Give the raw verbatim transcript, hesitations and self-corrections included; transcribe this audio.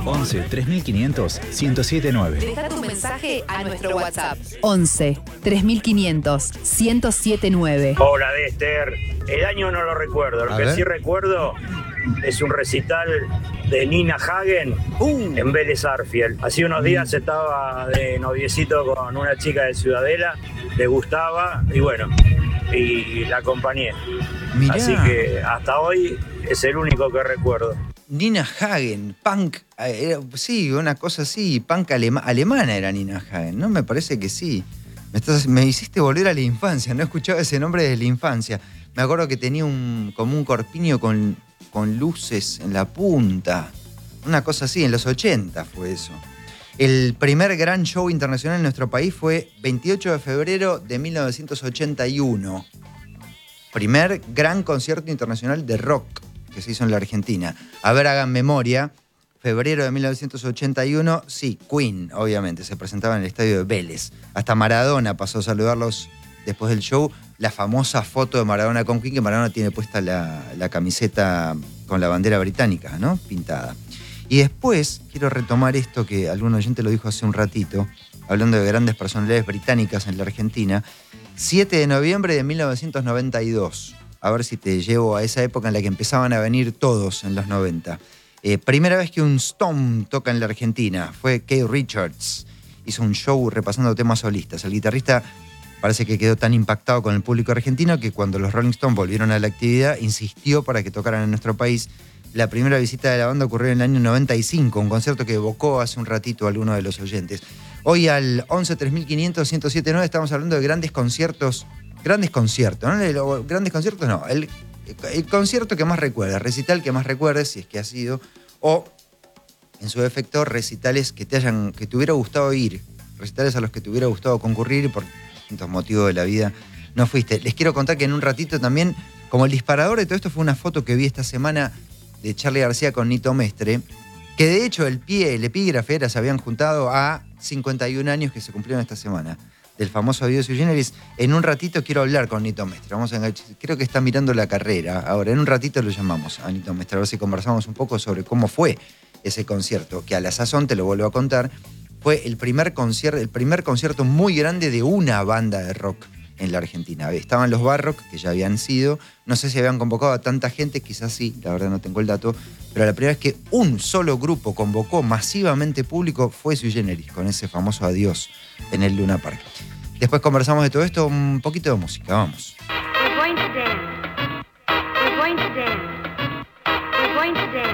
once tres mil quinientos ciento siete nueve. Deja tu mensaje a nuestro WhatsApp. once tres mil quinientos ciento siete nueve. Hola, Dexter. El año no lo recuerdo. Lo A que ver. sí recuerdo es un recital de Nina Hagen Uh. en Vélez Arfield. Hace unos días estaba de noviecito con una chica de Ciudadela, le gustaba y bueno, y la acompañé. Mirá. Así que hasta hoy es el único que recuerdo. Nina Hagen, punk, eh, era- sí, una cosa así, punk alema- alemana era Nina Hagen, ¿no? Me parece que sí. Me, estás- me hiciste volver a la infancia, no escuchaba ese nombre desde la infancia. Me acuerdo que tenía un, como un corpiño con, con luces en la punta, una cosa así, en los ochenta fue eso. El primer gran show internacional en nuestro país fue veintiocho de febrero de mil novecientos ochenta y uno. Primer gran concierto internacional de rock que se hizo en la Argentina. A ver, hagan memoria. Febrero de mil novecientos ochenta y uno, sí, Queen, obviamente, se presentaba en el estadio de Vélez. Hasta Maradona pasó a saludarlos después del show. La famosa foto de Maradona con Queen, que Maradona tiene puesta la, la camiseta con la bandera británica, ¿no? Pintada. Y después, quiero retomar esto que algún oyente lo dijo hace un ratito, hablando de grandes personalidades británicas en la Argentina. siete de noviembre de mil novecientos noventa y dos. A ver si te llevo a esa época en la que empezaban a venir todos en los noventa. Eh, primera vez que un Stone toca en la Argentina. Fue Keith Richards. Hizo un show repasando temas solistas. El guitarrista parece que quedó tan impactado con el público argentino que cuando los Rolling Stones volvieron a la actividad, insistió para que tocaran en nuestro país. La primera visita de la banda ocurrió en el año noventa y cinco, un concierto que evocó hace un ratito a alguno de los oyentes. Hoy al once tres mil quinientos ciento siete nueve estamos hablando de grandes conciertos. Grandes conciertos, ¿no? Los grandes conciertos no. El, el concierto que más recuerdes, recital que más recuerdes, si es que ha sido, o en su defecto, recitales que te hayan, que te hubiera gustado ir, recitales a los que te hubiera gustado concurrir y por distintos motivos de la vida no fuiste. Les quiero contar que en un ratito también, como el disparador de todo esto fue una foto que vi esta semana de Charly García con Nito Mestre, que de hecho el pie, el epígrafe era, se habían juntado a cincuenta y un años que se cumplieron esta semana del famoso video Sui Generis. En un ratito quiero hablar con Nito Mestre. Vamos a enganchar. Creo que está mirando la carrera. Ahora, en un ratito lo llamamos a Nito Mestre, a ver si conversamos un poco sobre cómo fue ese concierto, que a la sazón, te lo vuelvo a contar, fue el primer concierto, el primer concierto muy grande de una banda de rock en la Argentina. Estaban los Barrock, que ya habían sido, no sé si habían convocado a tanta gente, quizás sí, la verdad no tengo el dato, pero la primera vez que un solo grupo convocó masivamente público fue Sui Generis, con ese famoso adiós en el Luna Park. Después conversamos de todo esto, un poquito de música, vamos. We're going to dance. We're going to dance. We're going to dance.